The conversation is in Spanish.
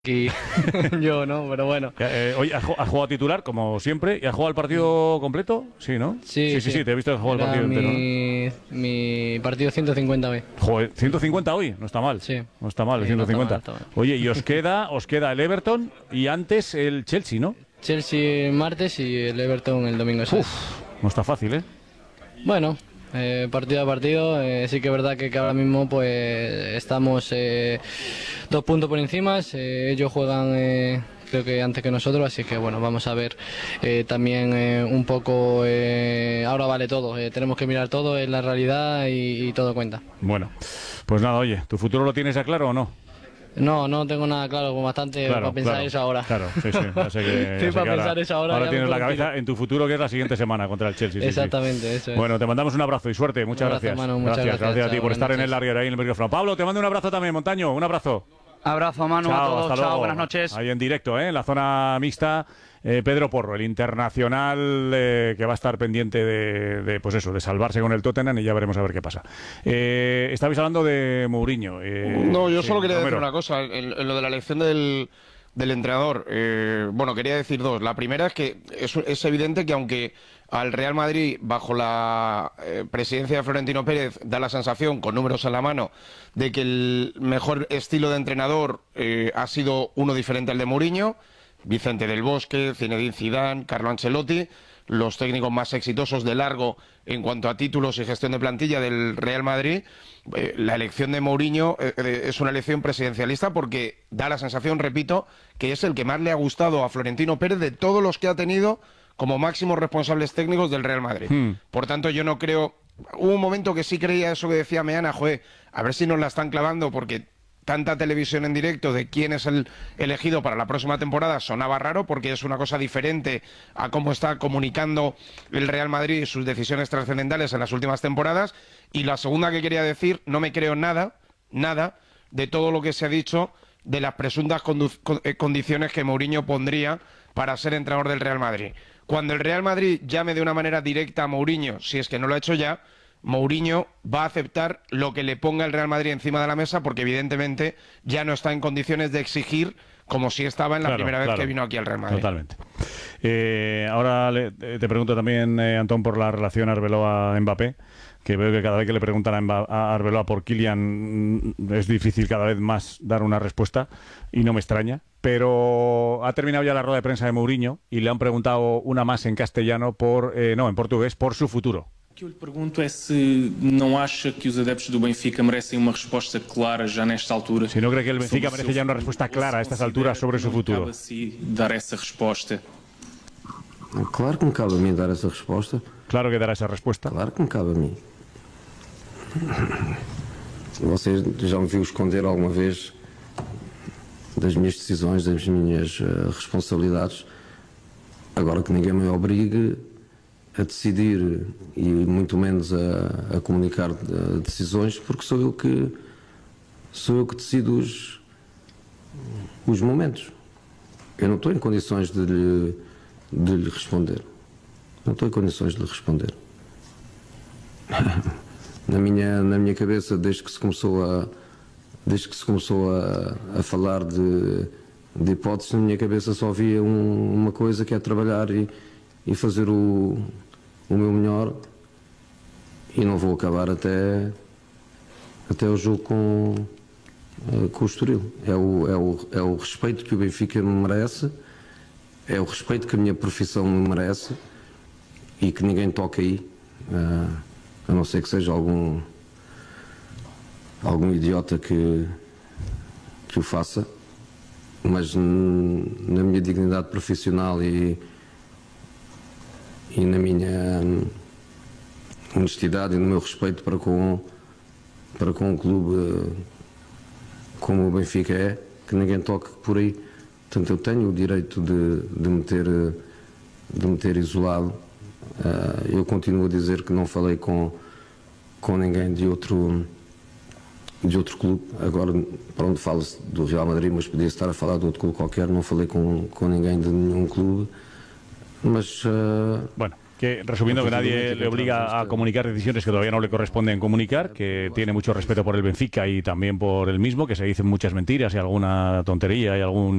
Aquí yo, ¿no? Pero bueno. Hoy has jugado titular, como siempre, y has jugado el partido completo, ¿sí, no? Sí, Sí, te he visto que has jugado el Era partido entero, ¿no? mi partido 150 hoy. Joder, 150 hoy, no está mal. Sí. No está mal, el Sí, no está 150. mal, no está mal. Oye, y os queda el Everton y antes el Chelsea, ¿no? Chelsea el martes y el Everton el domingo. Eso es. No está fácil, ¿eh? Bueno, partido a partido. Sí que es verdad que ahora mismo pues estamos 2 puntos por encima. Ellos juegan creo que antes que nosotros, así que bueno, vamos a ver también un poco. Ahora vale todo. Tenemos que mirar todo, es la realidad y todo cuenta. Bueno, pues nada, oye, ¿tu futuro lo tienes ya claro o no? No tengo nada claro, con bastante para pensar eso ahora. Claro, sí, ya sé que, Sí, ya sé para que pensar eso ahora ya tienes me la puedo cabeza tirar. en tu futuro, que es la siguiente semana contra el Chelsea. Sí, Exactamente, sí. eso es. Bueno, te mandamos un abrazo y suerte. Muchas Un abrazo, gracias. Manu, muchas gracias, Gracias a ti chao, por estar buenas en el noches. Larguero ahí en el micrófono. Pablo, te mando un abrazo también, Montaño. Un abrazo. Abrazo, Manu, a Chao, todos. hasta Chao, luego. buenas noches. Ahí en directo, en la zona mixta, Pedro Porro, el internacional que va a estar pendiente pues eso, de salvarse con el Tottenham, y ya veremos a ver qué pasa. Estabais hablando de Mourinho. No, yo sí, solo quería decir Romero. una cosa. En lo de la elección del entrenador, bueno, quería decir dos. La primera es que es evidente que aunque al Real Madrid, bajo la presidencia de Florentino Pérez, da la sensación, con números en la mano, de que el mejor estilo de entrenador ha sido uno diferente al de Mourinho, Vicente del Bosque, Zinedine Zidane, Carlo Ancelotti, los técnicos más exitosos de largo en cuanto a títulos y gestión de plantilla del Real Madrid. La elección de Mourinho es una elección presidencialista porque da la sensación, repito, que es el que más le ha gustado a Florentino Pérez de todos los que ha tenido como máximos responsables técnicos del Real Madrid. Por tanto, yo no creo... Hubo un momento que sí creía eso que decía Meana, joder, a ver si nos la están clavando, porque tanta televisión en directo de quién es el elegido para la próxima temporada sonaba raro, porque es una cosa diferente a cómo está comunicando el Real Madrid sus decisiones trascendentales en las últimas temporadas. Y la segunda que quería decir, no me creo nada de todo lo que se ha dicho de las presuntas condiciones que Mourinho pondría para ser entrenador del Real Madrid. Cuando el Real Madrid llame de una manera directa a Mourinho, si es que no lo ha hecho ya, Mourinho va a aceptar lo que le ponga el Real Madrid encima de la mesa, porque evidentemente ya no está en condiciones de exigir como si estaba en la primera vez que vino aquí al Real Madrid. Totalmente. Ahora te pregunto también, Antón, por la relación Arbeloa-Mbappé, que veo que cada vez que le preguntan a Arbeloa por Kylian es difícil cada vez más dar una respuesta, y no me extraña. Pero ha terminado ya la rueda de prensa de Mourinho y le han preguntado una más en castellano, en portugués, por su futuro. O que eu lhe pergunto é se não acha que os adeptos do Benfica merecem uma resposta clara já nesta altura. Si no cree que el Benfica merece ya una respuesta clara a estas alturas sobre su futuro. Cabe a si dar essa resposta. Claro que me cabe a mim dar essa resposta. Claro que dará esa respuesta. Claro que me cabe a mim. Você já me viu esconder alguma vez das minhas decisões, das minhas responsabilidades. Agora que ninguém me obrigue a decidir e muito menos a comunicar decisões, porque sou eu que decido os momentos. Eu não estou em condições de lhe responder. Não estou em condições de lhe responder. Na minha cabeça, desde que se começou a falar de hipóteses, na minha cabeça só havia uma coisa, que é trabalhar e fazer o meu melhor, e não vou acabar até o jogo com o Estoril. É o respeito que o Benfica me merece, é o respeito que a minha profissão me merece, e que ninguém toque aí, a não ser que seja algum idiota que o faça, mas na minha dignidade profissional e na minha honestidade e no meu respeito para com um clube como o Benfica é, que ninguém toque por aí. Portanto, eu tenho o direito de me ter isolado. Eu continuo a dizer que não falei com ninguém de outro clube. Agora, para onde fala-se do Real Madrid, mas podia estar a falar de outro clube qualquer. Não falei com ninguém de nenhum clube. Mas Bueno, Que, resumiendo, que nadie le obliga a comunicar decisiones que todavía no le corresponden comunicar, que tiene mucho respeto por el Benfica y también por él mismo, que se dicen muchas mentiras y alguna tontería y algún